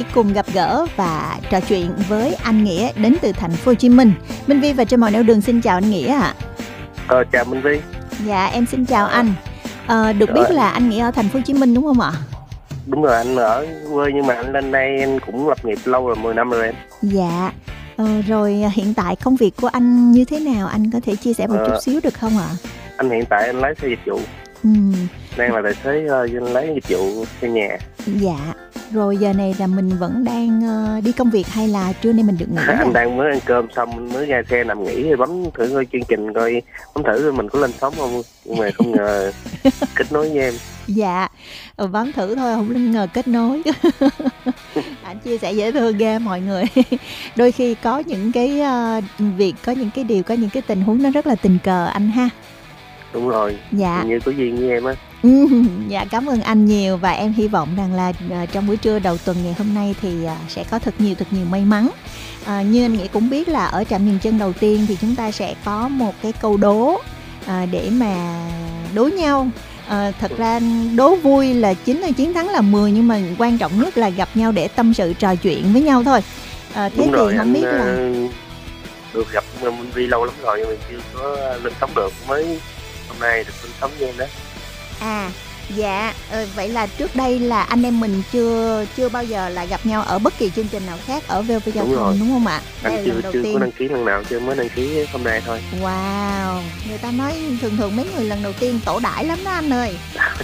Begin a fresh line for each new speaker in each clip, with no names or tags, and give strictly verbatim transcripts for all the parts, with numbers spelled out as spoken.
cùng gặp gỡ và trò chuyện với anh Nghĩa đến từ thành phố Hồ Chí Minh. Minh Vi và Trên Mọi Nẻo Đường xin chào anh Nghĩa ạ. À.
Ờ, chào Minh Vi.
Dạ, em xin chào anh. À, được biết là anh Nghĩa ở thành phố Hồ Chí Minh đúng không ạ?
Đúng rồi, anh ở quê nhưng mà anh lên đây anh cũng lập nghiệp lâu rồi, mười năm rồi em.
Dạ. Ờ, rồi hiện tại công việc của anh như thế nào? Anh có thể chia sẻ một ờ, chút xíu được không ạ?
Anh hiện tại anh lái xe dịch vụ.
Ừ.
Đang là tài xế uh, lái dịch vụ xe nhà.
Dạ. Rồi giờ này là mình vẫn đang uh, đi công việc hay là trưa nay mình được nghỉ?
À, anh đang mới ăn cơm xong mới ra xe nằm nghỉ rồi bấm thử coi chương trình coi bấm thử coi mình có lên sóng không, nhưng mà không ngờ kết nối với em.
Dạ, bấm thử thôi không ngờ kết nối. Anh chia sẻ dễ thương ghê mọi người. Đôi khi có những cái uh, việc, có những cái điều, có những cái tình huống nó rất là tình cờ anh ha.
Đúng rồi.
Dạ.
Như có duyên với em á.
Ừ, dạ cảm ơn anh nhiều và em hy vọng rằng là uh, trong buổi trưa đầu tuần ngày hôm nay thì uh, sẽ có thật nhiều thật nhiều may mắn. Uh, như anh Nghĩa cũng biết là ở trạm dừng chân đầu tiên thì chúng ta sẽ có một cái câu đố uh, để mà đố nhau. À, thật ra đố vui là chín hay chiến thắng là mười, nhưng mà quan trọng nhất là gặp nhau để tâm sự trò chuyện với nhau thôi. À, thế
Đúng
thì
rồi,
không biết là
được gặp Minh Vi lâu lắm rồi nhưng mà chưa có lên sóng được, mới hôm nay được lên sóng với em đó.
À dạ, ờ, vậy là trước đây là anh em mình chưa chưa bao giờ là gặp nhau ở bất kỳ chương trình nào khác ở vê o vê Giao
Đúng
thông
rồi.
Đúng không ạ?
Anh
Đây
chưa
lần đầu
chưa
tiên.
có đăng ký lần nào, chưa mới đăng ký hôm nay thôi.
Wow, người ta nói thường thường mấy người lần đầu tiên tổ đãi lắm đó anh ơi.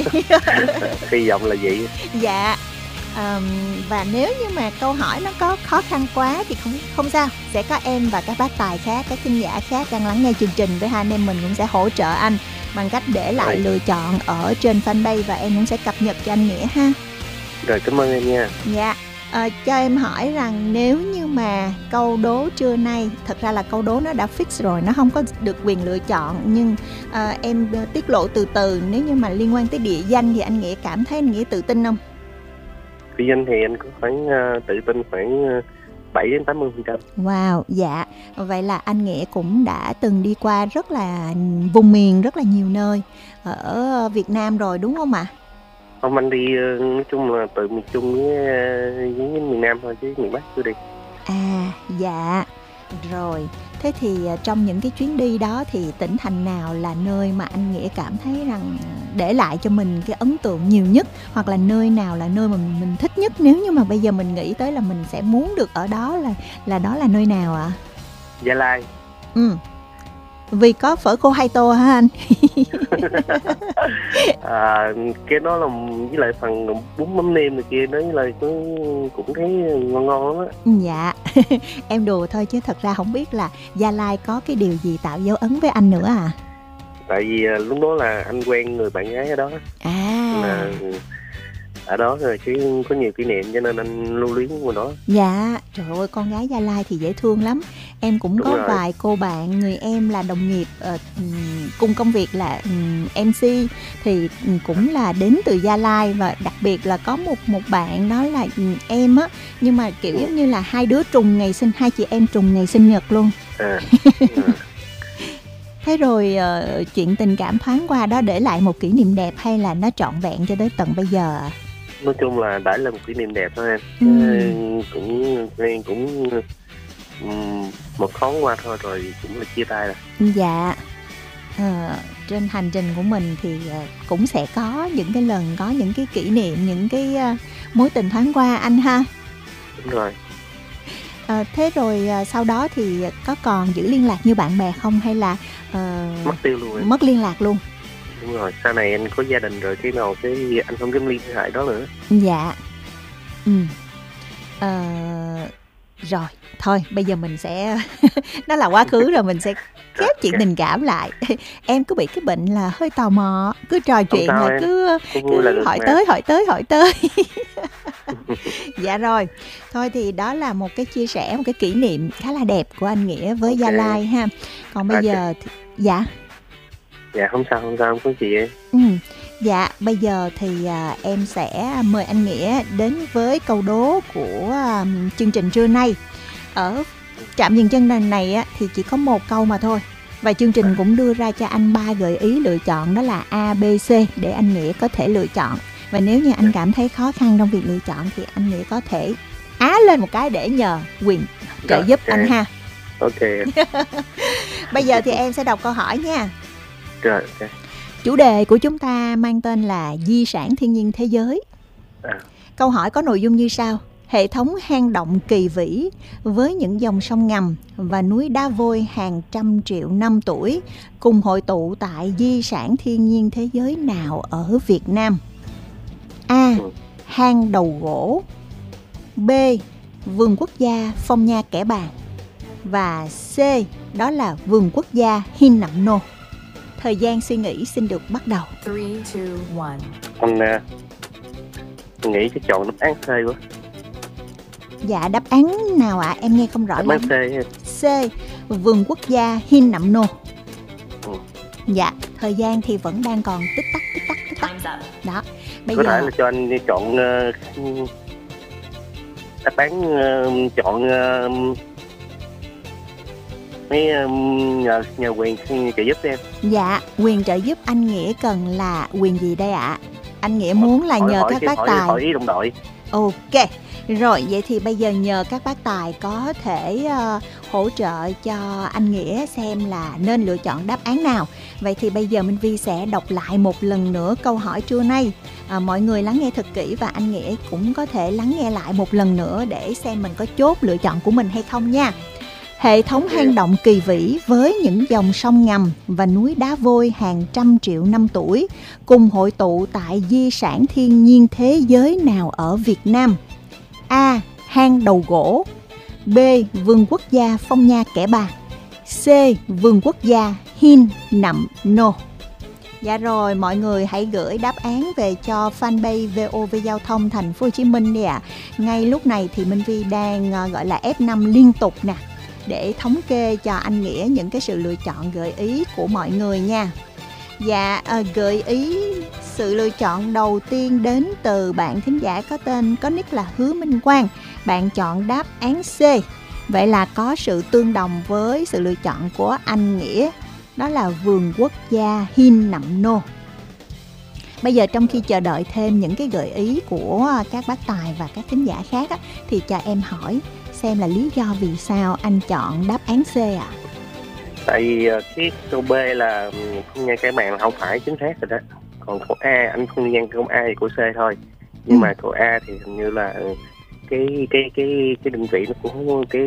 Hy vọng là vậy.
Dạ. Um, và nếu như mà câu hỏi nó có khó khăn quá thì không không sao, sẽ có em và các bác tài khác, các thính giả khác đang lắng nghe chương trình với hai anh em mình cũng sẽ hỗ trợ anh bằng cách để lại
Rồi.
lựa chọn ở trên fanpage và em cũng sẽ cập nhật cho anh Nghĩa ha.
Rồi, cảm ơn em nha.
Dạ. À, cho em hỏi rằng nếu như mà câu đố trưa nay, thật ra là câu đố nó đã fix rồi, nó không có được quyền lựa chọn, nhưng à, em tiết lộ từ từ, nếu như mà liên quan tới địa danh thì anh Nghĩa cảm thấy anh Nghĩa tự tin không?
Địa danh thì anh có khoảng uh, tự tin khoảng uh, bảy đến tám mươi phần trăm.
Wow, dạ. Vậy là anh Nghĩa cũng đã từng đi qua rất là vùng miền, rất là nhiều nơi ở Việt Nam rồi đúng không ạ?
Không, anh đi uh, nói chung là từ miền Trung với, uh, với miền Nam thôi chứ miền Bắc chưa đi.
À, dạ. Rồi, thế thì trong những cái chuyến đi đó thì tỉnh thành nào là nơi mà anh Nghĩa cảm thấy rằng để lại cho mình cái ấn tượng nhiều nhất, hoặc là nơi nào là nơi mà mình, mình thích nhất, nếu như mà bây giờ mình nghĩ tới là mình sẽ muốn được ở đó, là là đó là nơi nào ạ? À?
Gia Lai.
Ừ. Vì có phở khô hai tô hả anh?
À, cái đó là với lại phần bún mắm nêm này kia đó, với lại cũng, cũng thấy ngon ngon lắm á.
Dạ. Em đùa thôi chứ thật ra không biết là Gia Lai có cái điều gì tạo dấu ấn với anh nữa à?
Tại vì lúc đó là anh quen người bạn gái ở đó.
À.
Là ở đó rồi chứ có nhiều kỷ niệm cho nên anh lưu luyến của nó.
Dạ, trời ơi, con gái Gia Lai thì dễ thương lắm. Em cũng
Đúng
có
rồi.
vài cô bạn, người em là đồng nghiệp uh, cùng công việc là um, em xê thì um, cũng là đến từ Gia Lai, và đặc biệt là có một một bạn đó là um, em á, nhưng mà kiểu giống như là hai đứa trùng ngày sinh, hai chị em trùng ngày sinh nhật luôn.
À.
Thế rồi uh, chuyện tình cảm thoáng qua đó để lại một kỷ niệm đẹp hay là nó trọn vẹn cho tới tận bây giờ?
Nói chung là đã là một kỷ niệm đẹp thôi em.
Ừ.
Cũng cũng, cũng um, một tháng qua thôi rồi cũng là chia tay rồi.
Dạ. Ờ, trên hành trình của mình thì uh, cũng sẽ có những cái lần, có những cái kỷ niệm, những cái uh, mối tình thoáng qua anh ha.
Đúng rồi.
À, thế rồi uh, sau đó thì có còn giữ liên lạc như bạn bè không, hay là uh,
mất tiêu luôn em.
Mất liên lạc luôn?
Đúng rồi, sau này anh có gia đình rồi, cái nào cái anh không dám liên hệ đó nữa.
Dạ. Ừ. Ờ, rồi, thôi bây giờ mình sẽ nó là quá khứ rồi, mình sẽ khép chuyện tình cảm lại. Em cứ bị cái bệnh là hơi tò mò, cứ trò chuyện là
em.
cứ, cứ
là
hỏi
mà.
tới hỏi tới hỏi tới. Dạ rồi, thôi thì đó là một cái chia sẻ, một cái kỷ niệm khá là đẹp của anh Nghĩa với okay. Gia Lai ha. Còn bây okay. giờ thì... dạ
dạ không sao không sao không có gì em.
ừ. Dạ bây giờ thì à, em sẽ mời anh Nghĩa đến với câu đố của à, chương trình trưa nay. Ở trạm dừng chân lần này á, thì chỉ có một câu mà thôi, và chương trình cũng đưa ra cho anh ba gợi ý lựa chọn, đó là A, B, C để anh Nghĩa có thể lựa chọn. Và nếu như anh cảm thấy khó khăn trong việc lựa chọn thì anh Nghĩa có thể A lên một cái để nhờ Quyền trợ
Rồi,
giúp
ok.
anh ha.
Ok.
Bây giờ thì em sẽ đọc câu hỏi nha.
Rồi, ok.
Chủ đề của chúng ta mang tên là di sản thiên nhiên thế giới.
À.
Câu hỏi có nội dung như sau. Hệ thống hang động kỳ vĩ với những dòng sông ngầm và núi đá vôi hàng trăm triệu năm tuổi cùng hội tụ tại di sản thiên nhiên thế giới nào ở Việt Nam? A.
Ừ.
Hang Đầu Gỗ. B. Vườn quốc gia Phong Nha Kẻ Bàng. Và C. Đó là Vườn quốc gia Hin Nậm Nô. Thời gian suy nghĩ xin được bắt đầu.
three, two, one.
Anh à, anh nghĩ cái chọn đáp án C quá.
Dạ, đáp án nào ạ? À? Em nghe không rõ
Đáp
lắm.
án C.
C. Vườn quốc gia Hin Nậm Nô.
Ừ.
Dạ, thời gian thì vẫn đang còn tích tắc tích tắc tích tắc.
Time's up.
Đó. Bây
Có
giờ
thể là cho anh đi chọn uh, đáp án uh, chọn uh, mấy uh, nhờ nhờ Quyền trợ giúp em.
dạ, Quyền trợ giúp anh Nghĩa cần là quyền gì đây ạ? À? Anh Nghĩa muốn là
Hỏi-
nhờ
hỏi
các
cái-
bác
hỏi,
tài.
hỏi ý đồng đội.
Ok. Rồi, vậy thì bây giờ nhờ các bác tài có thể uh, hỗ trợ cho anh Nghĩa xem là nên lựa chọn đáp án nào. Vậy thì bây giờ Minh Vi sẽ đọc lại một lần nữa câu hỏi trưa nay. À, mọi người lắng nghe thật kỹ và anh Nghĩa cũng có thể lắng nghe lại một lần nữa để xem mình có chốt lựa chọn của mình hay không nha. Hệ thống hang động kỳ vĩ với những dòng sông ngầm và núi đá vôi hàng trăm triệu năm tuổi cùng hội tụ tại di sản thiên nhiên thế giới nào ở Việt Nam? A. Hang Đầu Gỗ. B. Vườn quốc gia Phong Nha Kẻ Bàng. C. Vườn quốc gia Hin Nậm Nô. Dạ rồi, mọi người hãy gửi đáp án về cho fanpage vê o vê Giao thông Thành phố Hồ Chí Minh đi ạ. À. Ngay lúc này thì Minh Vi đang uh, gọi là ép năm liên tục nè để thống kê cho anh Nghĩa những cái sự lựa chọn gợi ý của mọi người nha. Dạ, uh, gợi ý sự lựa chọn đầu tiên đến từ bạn thính giả có tên có nick là Hứa Minh Quang. Bạn chọn đáp án C. Vậy là có sự tương đồng với sự lựa chọn của anh Nghĩa. Đó là vườn quốc gia Hin Nậm Nô. Bây giờ trong khi chờ đợi thêm những cái gợi ý của các bác tài và các thính giả khác á, thì cho em hỏi xem là lý do vì sao anh chọn đáp án C ạ? À?
Tại vì uh, cái câu B là không nghe cái bàn là không phải chính xác rồi đó. Còn câu A anh không nghe câu A thì câu C thôi. Nhưng ừ. mà câu A thì hình như là cái cái cái cái định vị nó cũng không cái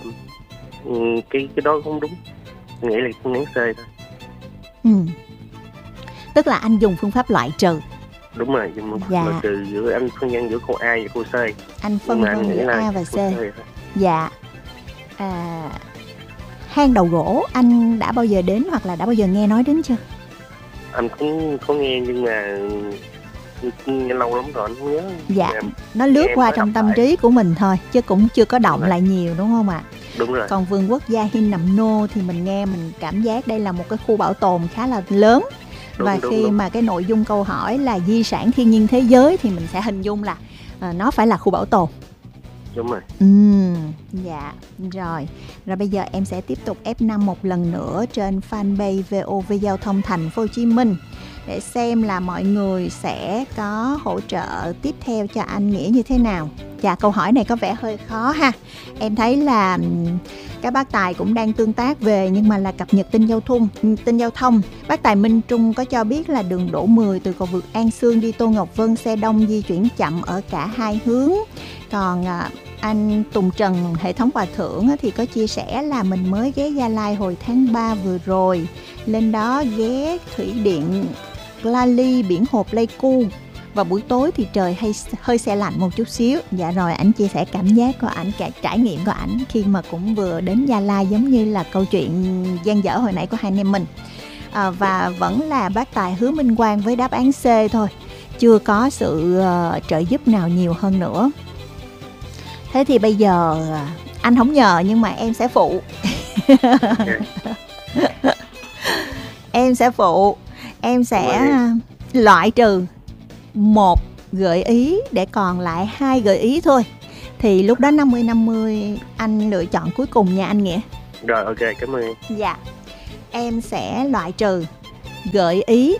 uh, cái cái đó không đúng. Nghĩ là phương án C thôi.
Ừ. Tức là anh dùng phương pháp loại trừ.
Đúng rồi, dùng
dạ.
loại trừ giữa anh phân nhân giữa câu A và câu C.
Anh phân vân giữa A và C. C dạ. À, hang Đầu Gỗ anh đã bao giờ đến hoặc là đã bao giờ nghe nói đến chưa?
Anh cũng có nghe nhưng mà nghe lâu lắm rồi anh không nhớ.
Dạ, em, nó lướt qua trong tâm lại. trí của mình thôi chứ cũng chưa có động lại nhiều đúng không ạ? À?
Đúng rồi.
Còn vườn quốc gia Hin Nậm Nô thì mình nghe mình cảm giác đây là một cái khu bảo tồn khá là lớn. Đúng, và đúng, khi đúng. mà cái nội dung câu hỏi là di sản thiên nhiên thế giới thì mình sẽ hình dung là uh, nó phải là khu bảo tồn.
Đúng rồi.
Ừ, dạ, rồi. Rồi bây giờ em sẽ tiếp tục ép năm một lần nữa trên fanpage vê o vê Giao thông Thành phố Hồ Chí Minh để xem là mọi người sẽ có hỗ trợ tiếp theo cho anh Nghĩa như thế nào. Dạ, câu hỏi này có vẻ hơi khó ha. Em thấy là các bác tài cũng đang tương tác về nhưng mà là cập nhật tin giao thông. Tin giao thông. Bác tài Minh Trung có cho biết là đường Đỗ mười từ cầu vượt An Sương đi Tô Ngọc Vân xe đông di chuyển chậm ở cả hai hướng. Còn à, anh Tùng Trần hệ thống Hòa Thượng thì có chia sẻ là mình mới ghé Gia Lai hồi tháng ba vừa rồi. Lên đó ghé thủy điện Glali, biển Hồ Pleiku. Và buổi tối thì trời hay hơi se lạnh một chút xíu. Dạ rồi, ảnh chia sẻ cảm giác của ảnh, cả trải nghiệm của ảnh khi mà cũng vừa đến Gia Lai, giống như là câu chuyện dang dở hồi nãy của hai anh em mình. À, và vẫn là bác tài Hứa Minh Quang với đáp án C thôi, chưa có sự uh, trợ giúp nào nhiều hơn nữa. Thế thì bây giờ anh không nhờ nhưng mà em sẽ phụ. Em sẽ phụ. Em sẽ loại trừ một gợi ý để còn lại hai gợi ý thôi. Thì lúc đó năm mươi năm mươi anh lựa chọn cuối cùng nha anh Nghĩa.
Rồi, ok, cảm ơn.
Dạ. Em sẽ loại trừ gợi ý.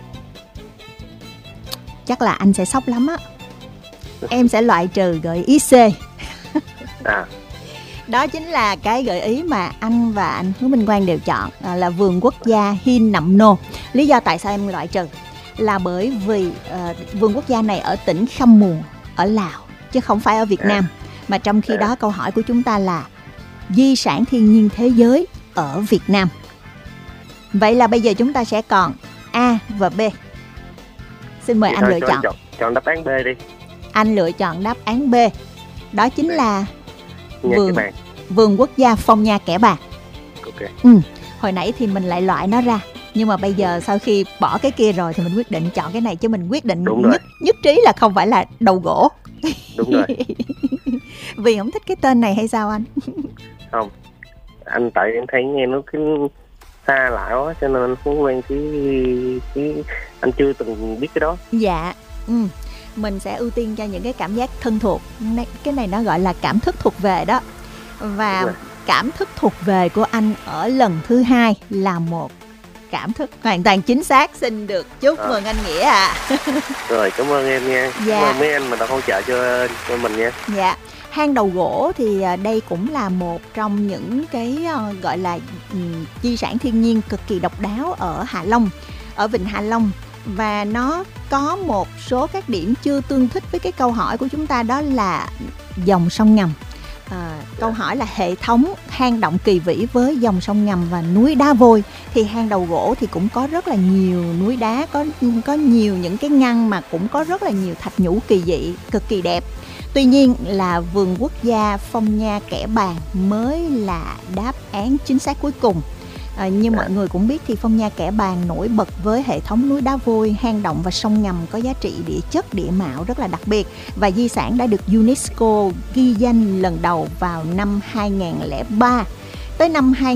Chắc là anh sẽ sốc lắm á. Em sẽ loại trừ gợi ý C.
À,
Đó chính là cái gợi ý mà anh và anh Hứa Minh Quang đều chọn, à, là vườn quốc gia Hin Nậm Nô. Lý do tại sao em loại trừ là bởi vì uh, vườn quốc gia này ở tỉnh Khăm Muồn ở Lào chứ không phải ở Việt Nam. Mà trong khi đó câu hỏi của chúng ta là di sản thiên nhiên thế giới ở Việt Nam. Vậy là bây giờ chúng ta sẽ còn A và B. Xin mời
vậy
anh
thôi,
lựa
cho
chọn.
chọn. Chọn đáp án B đi.
Anh lựa chọn đáp án B. Đó chính là
Nghe
vườn
các bạn.
vườn quốc gia Phong Nha Kẻ Bàng.
Ok.
Ừ, hồi nãy thì mình lại loại nó ra, nhưng mà bây giờ sau khi bỏ cái kia rồi thì mình quyết định chọn cái này, chứ mình quyết định
Đúng rồi.
nhất nhất trí là không phải là đầu gỗ.
Đúng rồi.
Vì không thích cái tên này hay sao anh?
Không, anh tại em thấy nghe nó cái xa lạ quá cho nên anh không quen cái cái anh chưa từng biết cái đó.
Dạ, ừ. Mình sẽ ưu tiên cho những cái cảm giác thân thuộc. Này- Cái này nó gọi là cảm thức thuộc về đó. Và
Đúng rồi.
cảm thức thuộc về của anh ở lần thứ hai là một cảm thức hoàn toàn chính xác. Xin được chúc
À.
mừng anh Nghĩa ạ.
Rồi, cảm ơn em nha.
Dạ.
Cảm ơn mấy anh mà đã hỗ trợ cho cho mình nha.
Dạ, hang đầu gỗ thì à, đây cũng là một trong những cái à, gọi là ừm, di sản thiên nhiên cực kỳ độc đáo ở Hạ Long, ở Vịnh Hạ Long. Và nó có một số các điểm chưa tương thích với cái câu hỏi của chúng ta, đó là dòng sông ngầm. À, câu hỏi là hệ thống hang động kỳ vĩ với dòng sông ngầm và núi đá vôi. Thì hang đầu gỗ thì cũng có rất là nhiều núi đá, có có nhiều những cái ngăn mà cũng có rất là nhiều thạch nhũ kỳ dị, cực kỳ đẹp. Tuy nhiên là vườn quốc gia Phong Nha Kẻ Bàng mới là đáp án chính xác cuối cùng. À, như mọi người cũng biết thì Phong Nha Kẻ Bàng nổi bật với hệ thống núi đá vôi, hang động và sông ngầm có giá trị địa chất địa mạo rất là đặc biệt, và di sản đã được UNESCO ghi danh lần đầu vào năm hai không không ba. Tới năm hai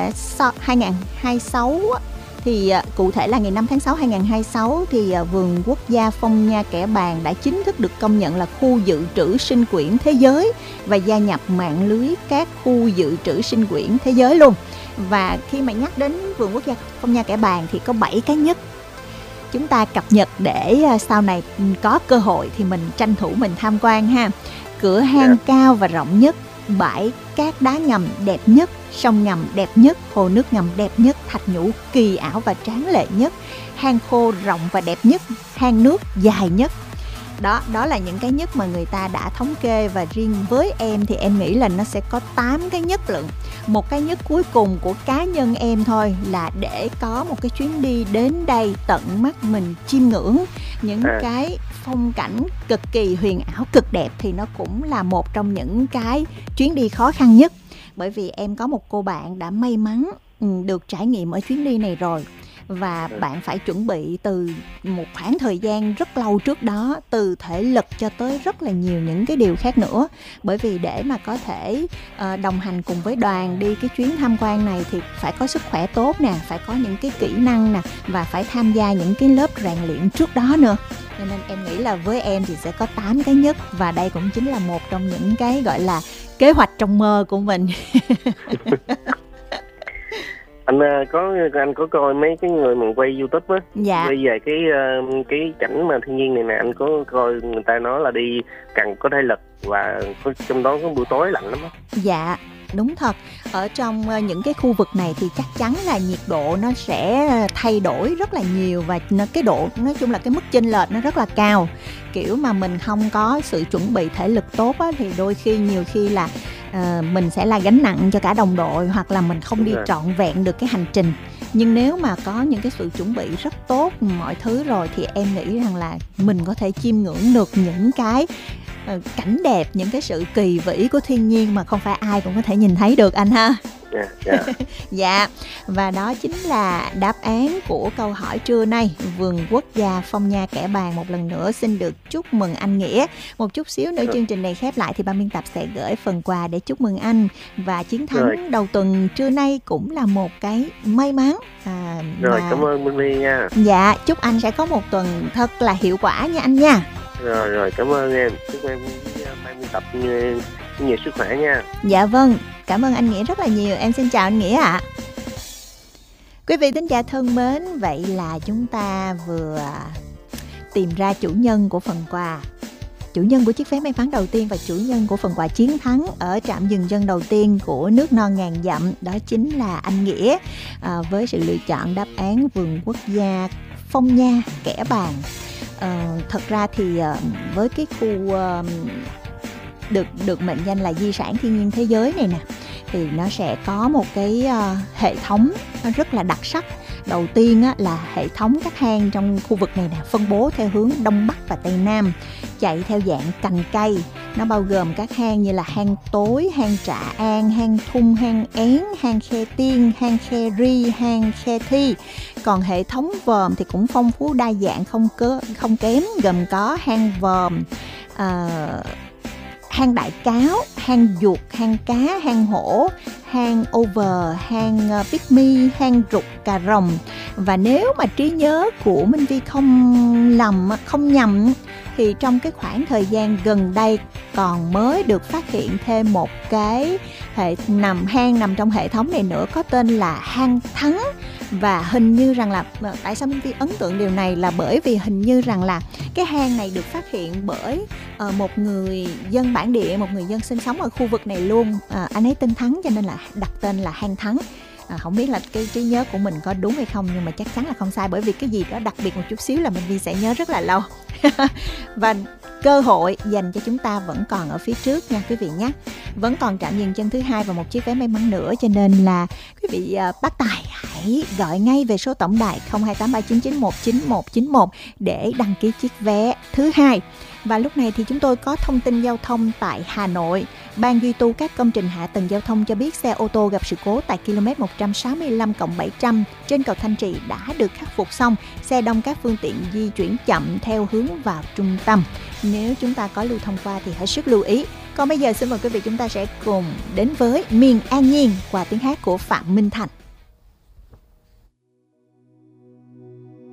không hai sáu thì à, cụ thể là ngày năm tháng sáu hai không hai sáu thì à, vườn quốc gia Phong Nha Kẻ Bàng đã chính thức được công nhận là khu dự trữ sinh quyển thế giới và gia nhập mạng lưới các khu dự trữ sinh quyển thế giới luôn. Và khi mà nhắc đến vườn quốc gia Phong Nha Kẻ Bàng thì có bảy cái nhất. Chúng ta cập nhật để à, sau này có cơ hội thì mình tranh thủ mình tham quan ha. Cửa hang
Yeah.
cao và rộng nhất, bãi cát đá ngầm đẹp nhất, sông ngầm đẹp nhất, hồ nước ngầm đẹp nhất, thạch nhũ kỳ ảo và tráng lệ nhất, hang khô rộng và đẹp nhất, hang nước dài nhất. Đó, đó là những cái nhất mà người ta đã thống kê, và riêng với em thì em nghĩ là nó sẽ có tám cái nhất lận. Một cái nhất cuối cùng của cá nhân em thôi là để có một cái chuyến đi đến đây tận mắt mình chiêm ngưỡng những
À.
cái phong cảnh cực kỳ huyền ảo, cực đẹp, thì nó cũng là một trong những cái chuyến đi khó khăn nhất. Bởi vì em có một cô bạn đã may mắn ừ, được trải nghiệm ở chuyến đi này rồi. Và bạn phải chuẩn bị từ một khoảng thời gian rất lâu trước đó, từ thể lực cho tới rất là nhiều những cái điều khác nữa. Bởi vì để mà có thể uh, đồng hành cùng với đoàn đi cái chuyến tham quan này thì phải có sức khỏe tốt nè, phải có những cái kỹ năng nè, và phải tham gia những cái lớp rèn luyện trước đó nữa. Cho nên em nghĩ là với em thì sẽ có tám cái nhất, và đây cũng chính là một trong những cái gọi là kế hoạch trong mơ của mình.
Anh ờ, có anh có coi mấy cái người mà quay YouTube á,
Dạ.
quay về cái ờ, cái cảnh mà thiên nhiên này nè, anh có coi người ta nói là đi cần có thể lực, và có, trong đó có buổi tối lạnh lắm á.
Dạ, đúng thật. Ở trong ờ, những cái khu vực này thì chắc chắn là nhiệt độ nó sẽ thay đổi rất là nhiều, và nó, cái độ, nói chung là cái mức chênh lệch nó rất là cao. Kiểu mà mình không có sự chuẩn bị thể lực tốt á, thì đôi khi nhiều khi là ờ, mình sẽ là gánh nặng cho cả đồng đội, hoặc là mình không
Đúng
đi
rồi.
trọn vẹn được cái hành trình. Nhưng nếu mà có những cái sự chuẩn bị rất tốt mọi thứ rồi thì em nghĩ rằng là mình có thể chiêm ngưỡng được những cái ờ, cảnh đẹp, những cái sự kỳ vĩ của thiên nhiên mà không phải ai cũng có thể nhìn thấy được anh ha.
Dạ, dạ.
Dạ, và đó chính là đáp án của câu hỏi trưa nay. Vườn quốc gia Phong Nha Kẻ Bàng một lần nữa xin được chúc mừng anh Nghĩa. Một chút xíu nữa chương trình này khép lại thì ban biên tập sẽ gửi phần quà để chúc mừng anh. Và chiến thắng
Rồi.
đầu tuần trưa nay cũng là một cái may mắn. À,
Rồi,
mà-
cảm ơn Minh Ly nha.
Dạ, chúc anh sẽ có một tuần thật là hiệu quả nha anh nha.
Rồi, rồi, cảm ơn em. Chúc em với ban biên tập nhiều, nhiều sức khỏe nha.
Dạ vâng, cảm ơn anh Nghĩa rất là nhiều. Em xin chào anh Nghĩa ạ. Quý vị thính giả thân mến, vậy là chúng ta vừa tìm ra chủ nhân của phần quà. chủ nhân của chiếc vé may mắn đầu tiên và chủ nhân của phần quà chiến thắng ở trạm dừng chân đầu tiên của nước non ngàn dặm, đó chính là anh Nghĩa, à, với sự lựa chọn đáp án vườn quốc gia Phong Nha, Kẻ Bàng. À, thật ra thì với cái khu uh, được được mệnh danh là di sản thiên nhiên thế giới này nè, thì nó sẽ có một cái uh, hệ thống nó rất là đặc sắc. Đầu tiên á, là hệ thống các hang trong khu vực này nè, phân bố theo hướng Đông Bắc và Tây Nam, chạy theo dạng cành cây. Nó bao gồm các hang như là hang Tối, hang Trạ An, hang Thung, hang Én, hang Khe Tiên, hang Khe Ri, hang Khe Thi. Còn hệ thống vòm thì cũng phong phú đa dạng không cơ, không kém, gồm có hang vòm, uh, hang Đại Cáo, hang Duột, hang Cá, hang Hổ, hang Over, hang Pygmy, hang Rục Cà Rồng. Và nếu mà trí nhớ của Minh Vi không lầm, không nhầm, thì trong cái khoảng thời gian gần đây còn mới được phát hiện thêm một cái hệ nằm hang nằm trong hệ thống này nữa, có tên là hang Thắng. Và hình như rằng là, tại sao Minh Vi ấn tượng điều này là bởi vì hình như rằng là cái hang này được phát hiện bởi uh, một người dân bản địa, một người dân sinh sống ở khu vực này luôn. Uh, anh ấy tên Thắng cho nên là đặt tên là hang Thắng. À, không biết là cái trí nhớ của mình có đúng hay không, nhưng mà chắc chắn là không sai, bởi vì cái gì đó đặc biệt một chút xíu là Minh Vi sẽ nhớ rất là lâu. Và cơ hội dành cho chúng ta vẫn còn ở phía trước nha quý vị nhé. Vẫn còn trạm dừng chân thứ hai và một chiếc vé may mắn nữa, cho nên là quý vị uh, bác tài hãy gọi ngay về số tổng đài không hai tám ba chín chín một chín một chín một để đăng ký chiếc vé thứ hai. Và lúc này thì chúng tôi có thông tin giao thông tại Hà Nội. Ban duy tu các công trình hạ tầng giao thông cho biết xe ô tô gặp sự cố tại km một trăm sáu mươi lăm cộng bảy trăm trên cầu Thanh Trì đã được khắc phục xong. Xe đông các phương tiện di chuyển chậm theo hướng vào trung tâm. Nếu chúng ta có lưu thông qua thì hết sức lưu ý. Còn bây giờ xin mời quý vị chúng ta sẽ cùng đến với Miền An Nhiên qua tiếng hát của Phạm Minh Thành.